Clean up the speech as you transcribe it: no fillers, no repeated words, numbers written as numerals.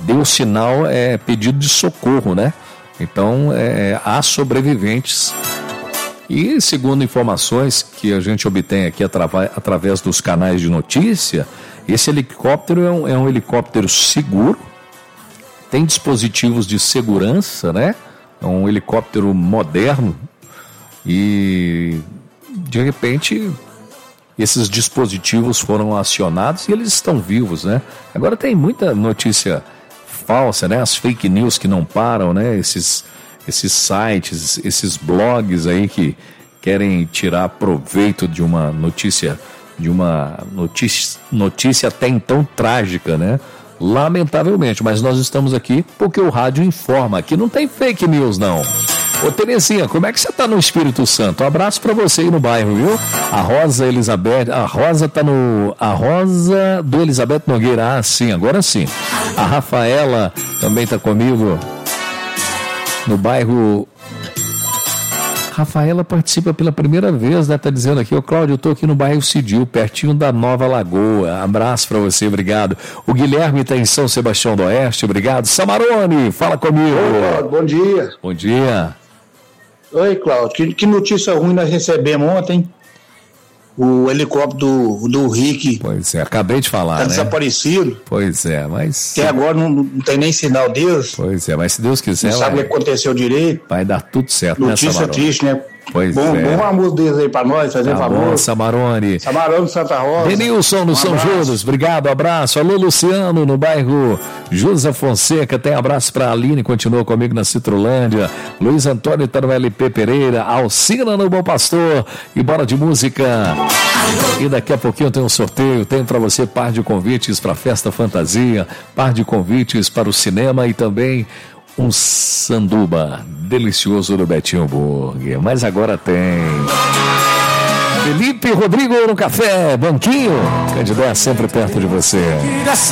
deu sinal, pedido de socorro, né? Então, há sobreviventes. E, segundo informações que a gente obtém aqui através dos canais de notícia, esse helicóptero é um helicóptero seguro, tem dispositivos de segurança, né? É um helicóptero moderno e, de repente, esses dispositivos foram acionados e eles estão vivos, né? Agora tem muita notícia falsa, né? As fake news que não param, né? Esses sites, esses blogs aí que querem tirar proveito de uma notícia até então trágica, né? Lamentavelmente, mas nós estamos aqui porque o rádio informa. Aqui não tem fake news, não. Ô Terezinha, como é que você tá no Espírito Santo? Um abraço pra você aí no bairro, viu? A Rosa do Elizabeth Nogueira. Ah, sim, agora sim. A Rafaela também tá comigo no bairro. Rafaela participa pela primeira vez, né? Tá dizendo aqui, Cláudio, eu tô aqui no bairro Cidil, pertinho da Nova Lagoa. Abraço pra você, obrigado. O Guilherme tá em São Sebastião do Oeste, obrigado. Samarone, fala comigo. Oi, Cláudio, bom dia. Bom dia. Oi, Cláudio, que notícia ruim nós recebemos ontem. O helicóptero do Rick. Pois é, acabei de falar, né? Desaparecido. Pois é, mas... Até agora não tem nem sinal deles. Pois é, mas se Deus quiser... Não sabe o que aconteceu direito. Vai dar tudo certo, notícia, né, Samarone? Triste, né? Pois bom, é. Bom uma música deles aí pra nós, fazer favor. Bom, Samarone. Samarone, Santa Rosa. Denilson, no São Judas, obrigado, abraço. Alô, Luciano, no bairro José Fonseca, tem abraço pra Aline, continua comigo na Citrolândia. Luiz Antônio tá no LP Pereira, Alcina no Bom Pastor. E bora de música. E daqui a pouquinho tem um sorteio, tem pra você par de convites pra Festa Fantasia, par de convites para o cinema e também um sanduba delicioso do Betinho Burger. Mas agora tem Felipe Rodrigo no café, Banquinho, Candidé sempre perto de você.